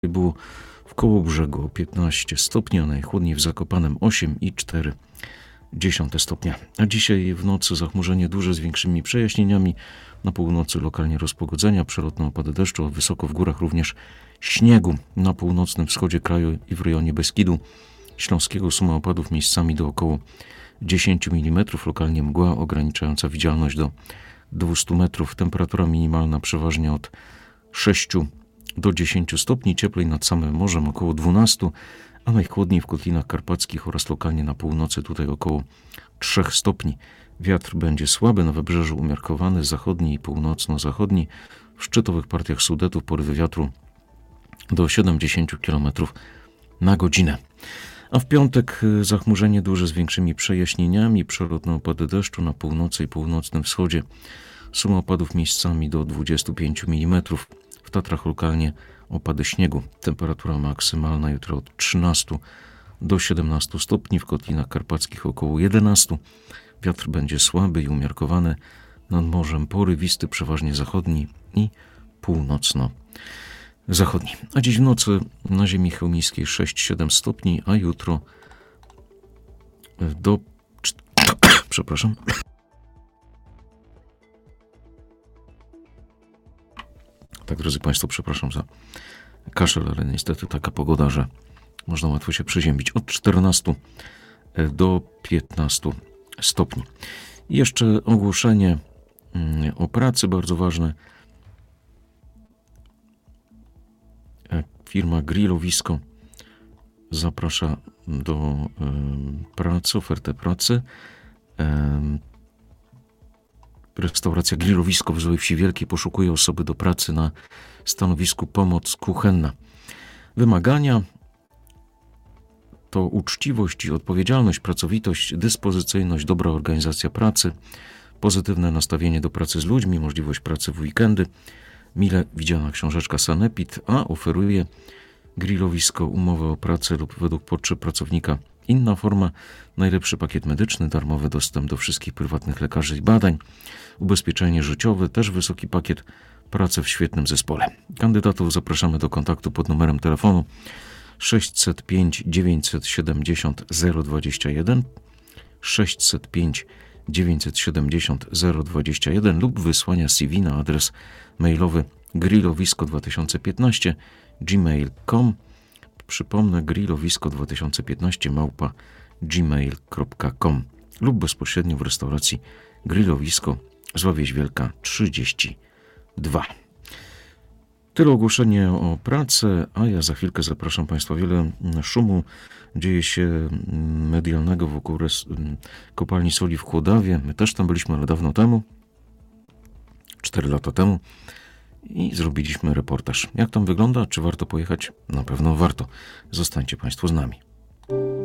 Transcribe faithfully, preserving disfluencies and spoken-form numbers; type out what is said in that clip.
Było w Kołobrzegu piętnaście stopni, a najchłodniej w Zakopanem osiem i cztery dziesiąte stopnia. A dzisiaj w nocy zachmurzenie duże z większymi przejaśnieniami. Na północy lokalnie rozpogodzenia, przelotne opady deszczu, a wysoko w górach również śniegu. Na północnym wschodzie kraju i w rejonie Beskidu Śląskiego suma opadów miejscami do około dziesięć milimetrów. Lokalnie mgła ograniczająca widzialność do dwieście metrów. Temperatura minimalna przeważnie od sześciu do dziesięciu stopni, cieplej nad samym morzem około dwunastu, a najchłodniej w kotlinach karpackich oraz lokalnie na północy tutaj około trzech stopni. Wiatr będzie słaby, na wybrzeżu umiarkowany, zachodni i północno-zachodni. W szczytowych partiach Sudetów porywy wiatru do siedemdziesięciu kilometrów na godzinę. A w piątek zachmurzenie duże z większymi przejaśnieniami, przelotne opady deszczu na północy i północnym wschodzie. Suma opadów miejscami do dwudziestu pięciu milimetrów. W Tatrach lokalnie opady śniegu. Temperatura maksymalna jutro od trzynastu do siedemnastu stopni, w kotlinach karpackich około jedenastu. Wiatr będzie słaby i umiarkowany, nad morzem porywisty, przeważnie zachodni i północno-zachodni. A dziś w nocy na ziemi chełmiskiej sześć do siedmiu stopni, a jutro do... przepraszam... Tak, drodzy Państwo, przepraszam za kaszel, ale niestety taka pogoda, że można łatwo się przeziębić. Od czternastu do piętnastu stopni. I jeszcze ogłoszenie o pracy, bardzo ważne. Firma Grillowisko zaprasza do pracy, ofertę pracy. Restauracja Grillowisko w Złej Wsi Wielkiej poszukuje osoby do pracy na stanowisku pomoc kuchenna. Wymagania to uczciwość i odpowiedzialność, pracowitość, dyspozycyjność, dobra organizacja pracy, pozytywne nastawienie do pracy z ludźmi, możliwość pracy w weekendy, mile widziana książeczka Sanepid, a oferuje Grillowisko umowę o pracę lub według potrzeb pracownika. Inna forma, najlepszy pakiet medyczny, darmowy dostęp do wszystkich prywatnych lekarzy i badań, ubezpieczenie życiowe, też wysoki pakiet, pracę w świetnym zespole. Kandydatów zapraszamy do kontaktu pod numerem telefonu sześćset pięć dziewięćset siedemdziesiąt zero dwadzieścia jeden, sześćset pięć dziewięćset siedemdziesiąt zero dwadzieścia jeden lub wysłania C V na adres mailowy grillowisko dwa tysiące piętnaście gmail kropka com. Przypomnę, grillowisko dwa tysiące piętnaście małpa gmail kropka com lub bezpośrednio w restauracji Grillowisko Zła Wieś Wielka trzydzieści dwa. Tyle ogłoszenie o pracę, a ja za chwilkę zapraszam Państwa. Wiele szumu dzieje się medialnego wokół res- kopalni soli w Chłodawie. My też tam byliśmy, ale dawno temu, cztery lata temu, i zrobiliśmy reportaż. Jak tam wygląda? Czy warto pojechać? Na pewno warto. Zostańcie Państwo z nami.